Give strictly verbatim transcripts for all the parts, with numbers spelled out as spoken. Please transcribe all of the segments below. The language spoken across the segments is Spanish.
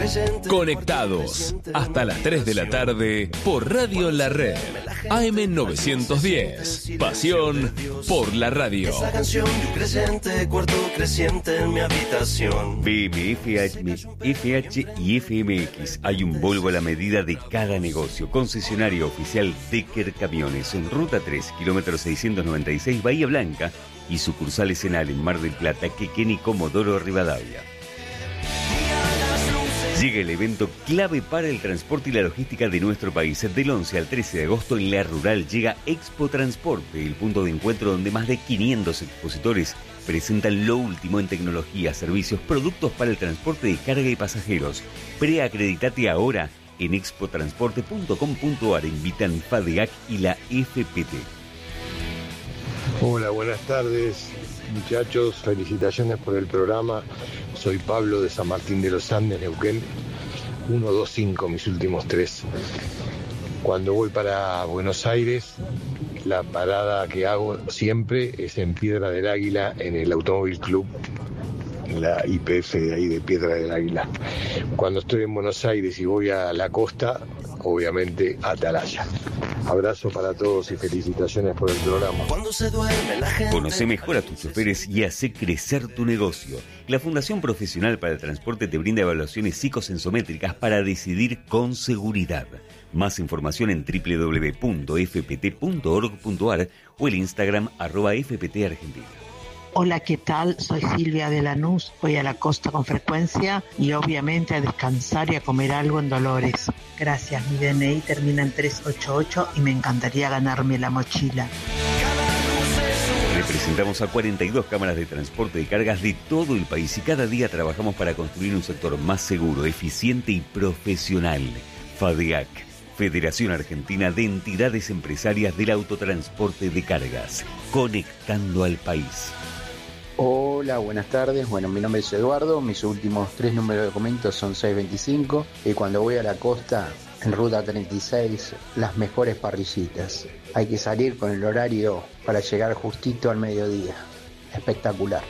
Conectados hasta las tres de la tarde por Radio La Red. A M novecientos diez. Pasión por la radio. Esa canción creciente, cuarto creciente en mi habitación. B M F H y F M X. Hay un Volvo a la medida de cada negocio. Concesionario oficial Decker Camiones en Ruta tres, kilómetro seiscientos noventa y seis, Bahía Blanca, y sucursales en Al, en Mar del Plata, Quequén y Comodoro Rivadavia. Llega el evento clave para el transporte y la logística de nuestro país. Del once al trece de agosto en La Rural llega Expo Transporte, el punto de encuentro donde más de quinientos expositores presentan lo último en tecnología, servicios, productos para el transporte de carga y pasajeros. Preacreditate ahora en expotransporte punto com punto ar. Invitan FADEAC y la F P T. Hola, buenas tardes, muchachos. Felicitaciones por el programa. Soy Pablo de San Martín de los Andes, Neuquén. uno dos cinco mis últimos tres. Cuando voy para Buenos Aires, la parada que hago siempre es en Piedra del Águila, en el Automóvil Club, la I P F de ahí de Piedra del Águila. Cuando estoy en Buenos Aires y voy a la costa, obviamente Atalaya. Abrazo para todos y felicitaciones por el programa. Cuando se duerme la gente... Conoce mejor a tus choferes y hace crecer tu negocio. La Fundación Profesional para el Transporte te brinda evaluaciones psicosensométricas para decidir con seguridad. Más información en doble u doble u doble u punto f p t punto org punto ar o el Instagram arroba F P T Argentina. Hola, ¿qué tal? Soy Silvia de Lanús, voy a la costa con frecuencia y obviamente a descansar y a comer algo en Dolores. Gracias, mi D N I termina en trescientos ochenta y ocho y me encantaría ganarme la mochila. Representamos a cuarenta y dos cámaras de transporte de cargas de todo el país y cada día trabajamos para construir un sector más seguro, eficiente y profesional. FADEAC, Federación Argentina de Entidades Empresarias del Autotransporte de Cargas, conectando al país. Hola, buenas tardes. Bueno, mi nombre es Eduardo, mis últimos tres números de documentos son seiscientos veinticinco y cuando voy a la costa, en Ruta treinta y seis, las mejores parrillitas. Hay que salir con el horario para llegar justito al mediodía. Espectacular.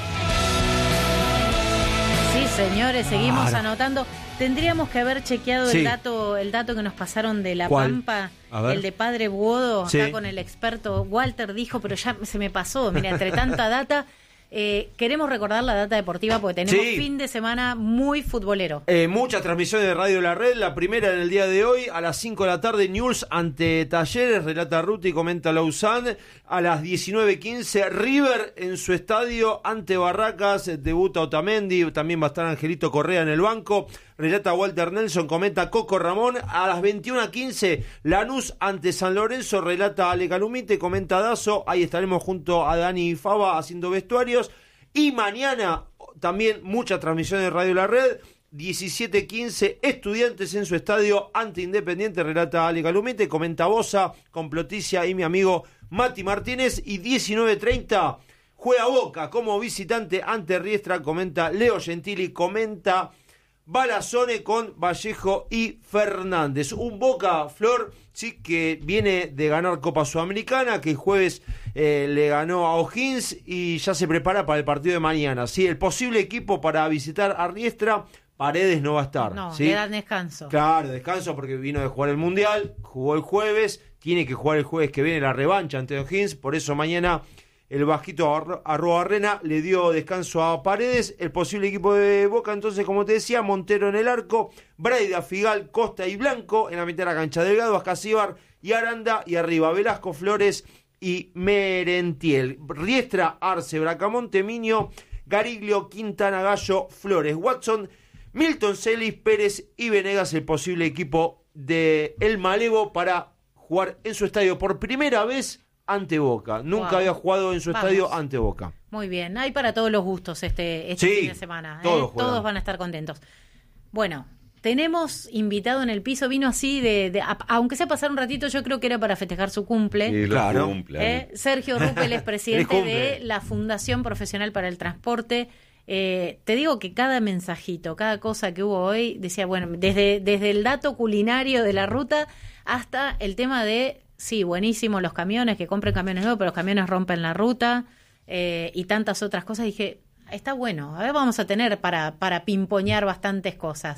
Sí, señores, seguimos claro. anotando. Tendríamos que haber chequeado sí. el dato el dato que nos pasaron de La ¿Cuál? Pampa, el de Padre Buodo, sí. acá con el experto. Walter dijo, pero ya se me pasó, mira, entre tanta data... Eh, queremos recordar la data deportiva porque tenemos sí. fin de semana muy futbolero. Eh, muchas transmisiones de Radio La Red. La primera en el día de hoy, a las cinco de la tarde, News ante Talleres, relata Ruti y comenta Lausanne. A las diecinueve quince, River en su estadio ante Barracas, debuta Otamendi, también va a estar Angelito Correa en el banco. Relata Walter Nelson, comenta Coco Ramón. A las veintiuna quince, Lanús ante San Lorenzo, relata Ale Calumite, comenta Dazo. Ahí estaremos junto a Dani y Fava haciendo vestuarios. Y mañana también muchas transmisiones de Radio La Red. diecisiete quince, Estudiantes en su estadio ante Independiente, relata Ale Calumite, comenta Bosa, Comploticia y mi amigo Mati Martínez. Y diecinueve treinta, juega Boca como visitante ante Riestra, comenta Leo Gentili, comenta Balazone con Vallejo y Fernández. Un Boca, Flor, sí, que viene de ganar Copa Sudamericana, que el jueves eh, le ganó a O'Higgins y ya se prepara para el partido de mañana. Sí, el posible equipo para visitar a Riestra, Paredes no va a estar. No, ¿sí? le dan descanso. Claro, descanso porque vino de jugar el Mundial, jugó el jueves, tiene que jugar el jueves que viene la revancha ante O'Higgins, por eso mañana... El Vasquito Arrobarrena le dio descanso a Paredes. El posible equipo de Boca, entonces, como te decía, Montero en el arco, Braida, Figal, Costa y Blanco. En la mitad de la cancha, Delgado, Ascasíbar y Aranda. Y arriba, Velasco, Flores y Merentiel. Riestra, Arce, Bracamonte, Miño, Gariglio, Quintana, Gallo, Flores, Watson, Milton, Celis, Pérez y Venegas. El posible equipo de El Malevo para jugar en su estadio por primera vez ante Boca. Nunca wow. había jugado en su Vamos. estadio ante Boca. Muy bien, hay para todos los gustos este, este sí, fin de semana. Todos, ¿eh? Todos van a estar contentos. Bueno, tenemos invitado en el piso, vino así de, de a, aunque sea pasar un ratito, yo creo que era para festejar su cumple. Sí, claro. Cumple. ¿Eh? Sergio Ruppel es presidente de la Fundación Profesional para el Transporte. Eh, te digo que cada mensajito, cada cosa que hubo hoy, decía, bueno, desde, desde el dato culinario de la ruta hasta el tema de sí, buenísimo los camiones, que compren camiones nuevos, pero los camiones rompen la ruta eh, y tantas otras cosas. Dije, está bueno, a ver, vamos a tener para, para pimpoñar bastantes cosas.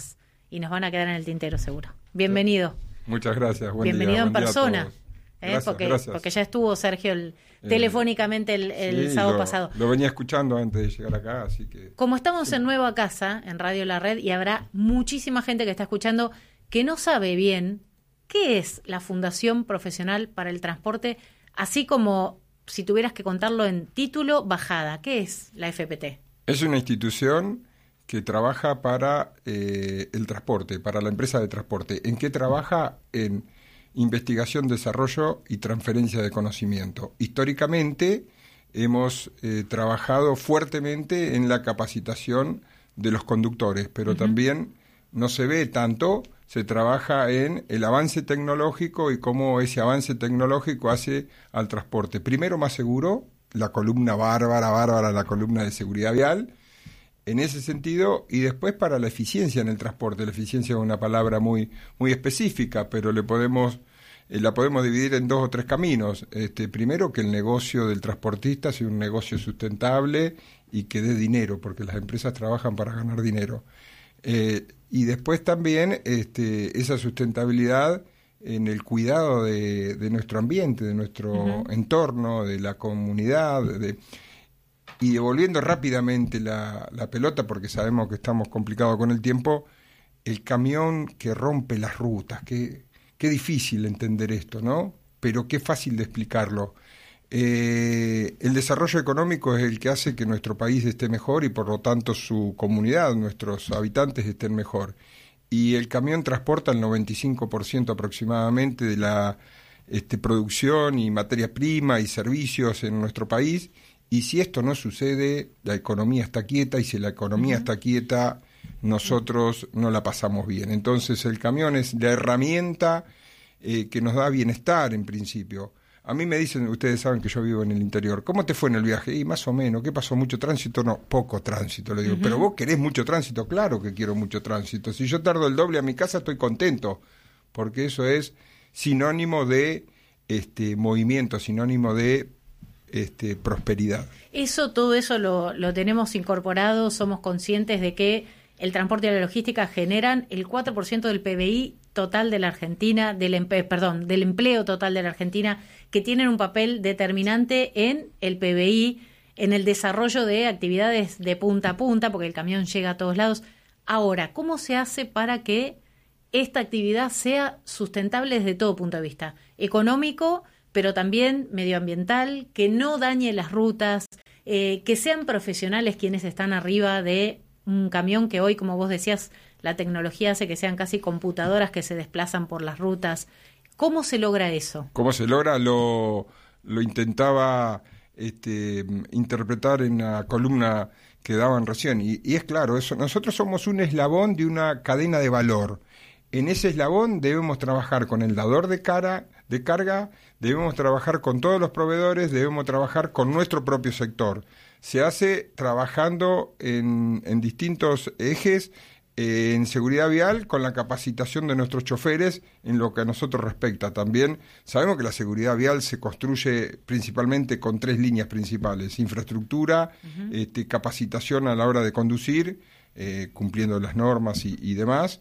y nos van a quedar en el tintero seguro. Bienvenido. Muchas gracias. Buen Bienvenido día, en buen día persona. a todos. ¿eh? Gracias, porque, gracias. porque ya estuvo Sergio el, Eh, telefónicamente el, el sí, sábado lo, pasado. Lo venía escuchando antes de llegar acá, así que... Como estamos en Nueva Casa, en Radio La Red, y habrá muchísima gente que está escuchando que no sabe bien qué es la Fundación Profesional para el Transporte, así como si tuvieras que contarlo en título, bajada. ¿Qué es la F P T? Es una institución que trabaja para eh, el transporte, para la empresa de transporte. ¿En qué trabaja? En investigación, desarrollo y transferencia de conocimiento. Históricamente hemos eh, trabajado fuertemente en la capacitación de los conductores, pero uh-huh. también no se ve tanto, se trabaja en el avance tecnológico y cómo ese avance tecnológico hace al transporte. Primero, más seguro, la columna bárbara, bárbara, la columna de seguridad vial, en ese sentido, y después para la eficiencia en el transporte. La eficiencia es una palabra muy muy específica, pero le podemos eh, la podemos dividir en dos o tres caminos. Este, primero, que el negocio del transportista sea un negocio sustentable y que dé dinero, porque las empresas trabajan para ganar dinero. Eh, y después también este, esa sustentabilidad en el cuidado de, de nuestro ambiente, de nuestro uh-huh. entorno, de la comunidad, de... Y devolviendo rápidamente la, la pelota, porque sabemos que estamos complicados con el tiempo, el camión que rompe las rutas, qué, qué difícil entender esto, ¿no? Pero qué fácil de explicarlo. Eh, el desarrollo económico es el que hace que nuestro país esté mejor y por lo tanto su comunidad, nuestros habitantes estén mejor. Y el camión transporta el noventa y cinco por ciento aproximadamente de la este, producción y materia prima y servicios en nuestro país. Y si esto no sucede, la economía está quieta, y si la economía uh-huh. está quieta, nosotros no la pasamos bien. Entonces el camión es la herramienta eh, que nos da bienestar en principio. A mí me dicen, ustedes saben que yo vivo en el interior, ¿cómo te fue en el viaje? Y más o menos, ¿qué pasó? ¿Mucho tránsito? No, poco tránsito, le digo. Uh-huh. Pero vos querés mucho tránsito, claro que quiero mucho tránsito. Si yo tardo el doble a mi casa, estoy contento, porque eso es sinónimo de este movimiento, sinónimo de Este, prosperidad. Eso, todo eso lo, lo tenemos incorporado, somos conscientes de que el transporte y la logística generan el cuatro por ciento del P B I total de la Argentina, del empe- perdón, del empleo total de la Argentina, que tienen un papel determinante en el P B I, en el desarrollo de actividades de punta a punta, porque el camión llega a todos lados. Ahora, ¿cómo se hace para que esta actividad sea sustentable desde todo punto de vista? Económico, pero también medioambiental, que no dañe las rutas, eh, que sean profesionales quienes están arriba de un camión que hoy, como vos decías, la tecnología hace que sean casi computadoras que se desplazan por las rutas. ¿Cómo se logra eso? ¿Cómo se logra? Lo, lo intentaba este, interpretar en la columna que daban recién, y, y es claro, eso, nosotros somos un eslabón de una cadena de valor. En ese eslabón debemos trabajar con el dador de, cara, de carga, debemos trabajar con todos los proveedores, debemos trabajar con nuestro propio sector. Se hace trabajando en, en distintos ejes, eh, en seguridad vial, con la capacitación de nuestros choferes en lo que a nosotros respecta. También sabemos que la seguridad vial se construye principalmente con tres líneas principales: infraestructura, uh-huh. este, capacitación a la hora de conducir, eh, cumpliendo las normas y, y demás,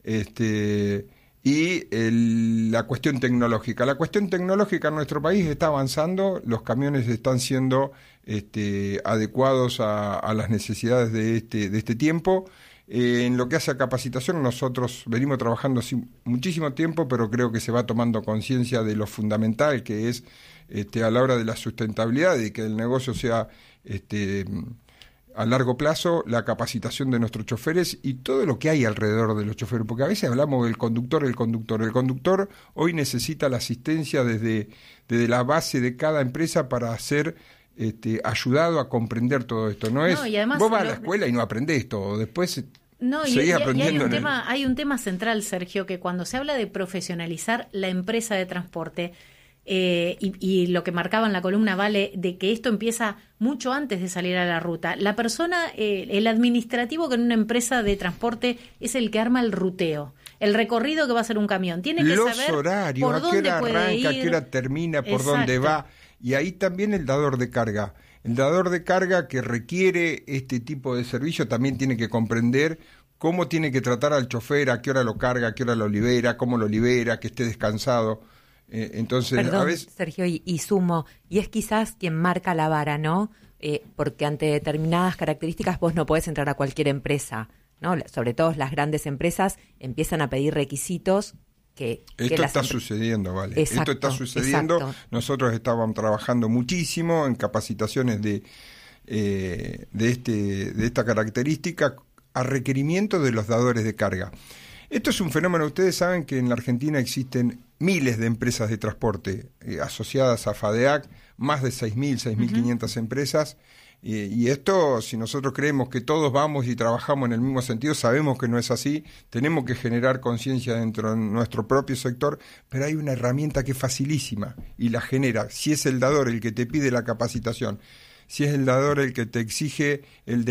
Este, y el, la cuestión tecnológica. La cuestión tecnológica en nuestro país está avanzando, los camiones están siendo este, adecuados a, a las necesidades de este, de este tiempo. Eh, en lo que hace a capacitación, nosotros venimos trabajando así muchísimo tiempo, pero creo que se va tomando conciencia de lo fundamental que es este, a la hora de la sustentabilidad y que el negocio sea este, a largo plazo, la capacitación de nuestros choferes y todo lo que hay alrededor de los choferes, porque a veces hablamos del conductor, el conductor. El conductor hoy necesita la asistencia desde, desde la base de cada empresa para ser este, ayudado a comprender todo esto. No, no es, además, vos vas lo... a la escuela y no aprendés todo, después no, seguís y, aprendiendo. Y hay un, tema, el... hay un tema central, Sergio, que cuando se habla de profesionalizar la empresa de transporte, Eh, y, y lo que marcaba en la columna Vale, de que esto empieza mucho antes de salir a la ruta. La persona, eh, el administrativo que en una empresa de transporte es el que arma el ruteo, el recorrido que va a hacer un camión. Tiene que Los saber horarios, por a dónde qué hora puede arranca, ir. a qué hora termina, por Exacto. dónde va. Y ahí también el dador de carga. El dador de carga que requiere este tipo de servicio también tiene que comprender cómo tiene que tratar al chofer, a qué hora lo carga, a qué hora lo libera, cómo lo libera, que esté descansado. Eh, entonces, Perdón, a veces... Sergio, y, y sumo, y es quizás quien marca la vara, ¿no? Eh, porque ante determinadas características vos no podés entrar a cualquier empresa, ¿no? Sobre todo las grandes empresas empiezan a pedir requisitos que... Esto que está empre... sucediendo, ¿vale? Exacto, Esto está sucediendo. Exacto. Nosotros estábamos trabajando muchísimo en capacitaciones de, eh, de, este, de esta característica a requerimiento de los dadores de carga. Esto es un fenómeno, ustedes saben que en la Argentina existen miles de empresas de transporte eh, asociadas a FADEAC, más de seis mil, seis mil quinientas uh-huh. empresas, eh, y esto, si nosotros creemos que todos vamos y trabajamos en el mismo sentido, sabemos que no es así, tenemos que generar conciencia dentro de nuestro propio sector, pero hay una herramienta que es facilísima y la genera. Si es el dador el que te pide la capacitación, si es el dador el que te exige el